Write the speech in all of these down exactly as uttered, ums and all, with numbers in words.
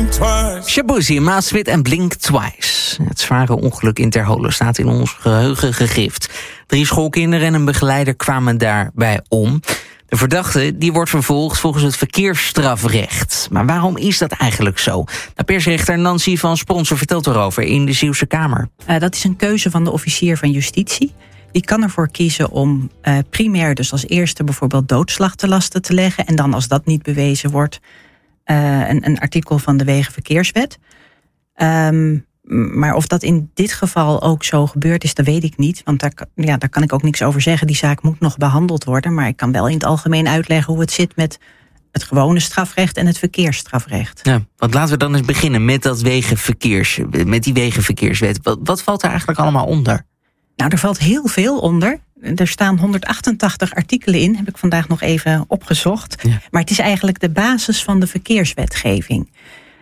Shaboozey, Maasmith en Blink Twice. Het zware ongeluk in Terholen staat in ons geheugen gegrift. Drie schoolkinderen en een begeleider kwamen daarbij om. De verdachte die wordt vervolgd volgens het verkeersstrafrecht. Maar waarom is dat eigenlijk zo? Nou, persrechter Nancy van Sponsor vertelt erover in de Zeeuwse Kamer. Uh, dat is een keuze van de officier van justitie. Die kan ervoor kiezen om uh, primair dus als eerste bijvoorbeeld doodslag te lasten te leggen. En dan als dat niet bewezen wordt, uh, een, een artikel van de Wegenverkeerswet. Um, maar of dat in dit geval ook zo gebeurd is, dat weet ik niet. Want daar, ja, daar kan ik ook niks over zeggen. Die zaak moet nog behandeld worden. Maar ik kan wel in het algemeen uitleggen hoe het zit met het gewone strafrecht en het verkeersstrafrecht. Ja, want laten we dan eens beginnen met dat wegenverkeers, met die Wegenverkeerswet. Wat, wat valt er eigenlijk allemaal onder? Nou, er valt heel veel onder. Er staan honderdachtentachtig artikelen in, heb ik vandaag nog even opgezocht. Ja. Maar het is eigenlijk de basis van de verkeerswetgeving.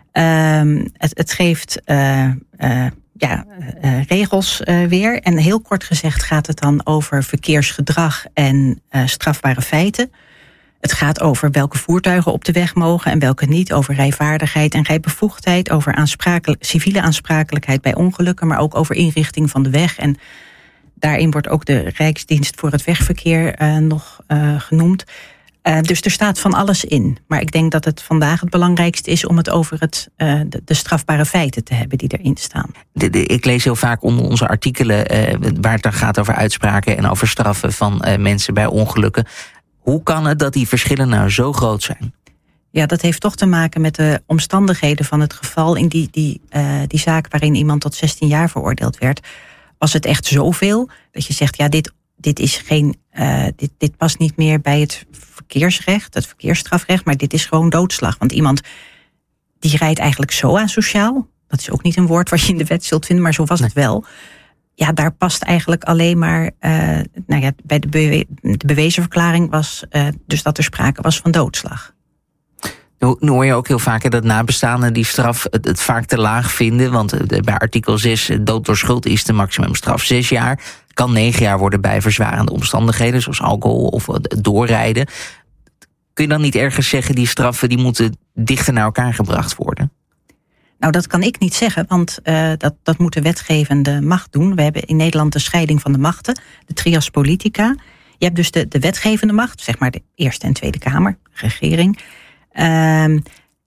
Um, het, het geeft uh, uh, ja, uh, regels uh, weer. En heel kort gezegd gaat het dan over verkeersgedrag en uh, strafbare feiten. Het gaat over welke voertuigen op de weg mogen en welke niet. Over rijvaardigheid en rijbevoegdheid. Over aansprakelijk, civiele aansprakelijkheid bij ongelukken. Maar ook over inrichting van de weg. En daarin wordt ook de Rijksdienst voor het Wegverkeer uh, nog uh, genoemd. Uh, dus er staat van alles in. Maar ik denk dat het vandaag het belangrijkste is om het over het, uh, de, de strafbare feiten te hebben die erin staan. De, de, ik lees heel vaak onder onze artikelen uh, waar het dan gaat over uitspraken en over straffen van uh, mensen bij ongelukken. Hoe kan het dat die verschillen nou zo groot zijn? Ja, dat heeft toch te maken met de omstandigheden van het geval. In die, die, uh, die zaak waarin iemand tot zestien jaar veroordeeld werd, was het echt zoveel dat je zegt, ja, dit, dit is geen, uh, dit, dit past niet meer bij het verkeersrecht, het verkeersstrafrecht, maar dit is gewoon doodslag. Want iemand die rijdt eigenlijk zo asociaal, dat is ook niet een woord wat je in de wet zult vinden, maar zo was het wel. Ja, daar past eigenlijk alleen maar, uh, nou ja, bij de, bewe- de bewezen verklaring was uh, dus dat er sprake was van doodslag. Nu, nu hoor je ook heel vaak dat nabestaanden die straf het, het vaak te laag vinden. Want bij artikel zes, dood door schuld, is de maximumstraf zes jaar. Kan negen jaar worden bij verzwarende omstandigheden, zoals alcohol of doorrijden. Kun je dan niet ergens zeggen, die straffen die moeten dichter naar elkaar gebracht worden? Nou, dat kan ik niet zeggen, want uh, dat, dat moet de wetgevende macht doen. We hebben in Nederland de scheiding van de machten, de trias politica. Je hebt dus de, de wetgevende macht, zeg maar de Eerste en Tweede Kamer, regering. Um,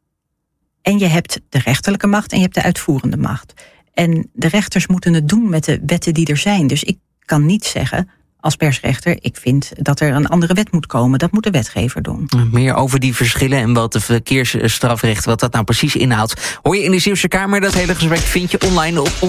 en je hebt de rechterlijke macht en je hebt de uitvoerende macht. En de rechters moeten het doen met de wetten die er zijn. Dus ik kan niet zeggen als persrechter, ik vind dat er een andere wet moet komen. Dat moet de wetgever doen. Meer over die verschillen en wat de verkeersstrafrecht, wat dat nou precies inhoudt, hoor je in de Zeeuwse Kamer. Dat hele gesprek vind je online op